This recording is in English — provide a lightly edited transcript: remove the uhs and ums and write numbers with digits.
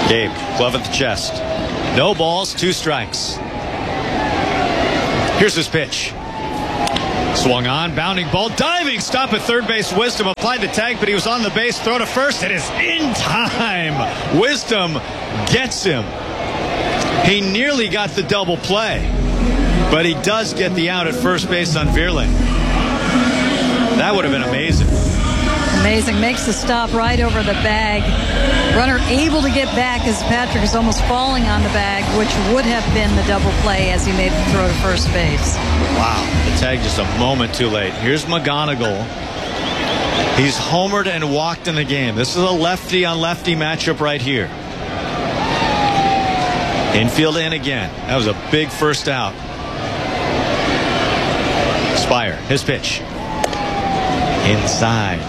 Gabe, glove at the chest. No balls, 2 strikes. Here's his pitch. Swung on, bounding ball, diving stop at third base. Wisdom applied the tag, but he was on the base. Throw to first. It is in time. Wisdom gets him. He nearly got the double play, but he does get the out at first base on Vierling. That would have been amazing. Amazing. Makes the stop right over the bag. Runner able to get back as Patrick is almost falling on the bag, which would have been the double play as he made the throw to first base. Wow. The tag just a moment too late. Here's McGonigal. He's homered and walked in the game. This is a lefty on lefty matchup right here. Infield in again. That was a big first out. Spire, his pitch. Inside.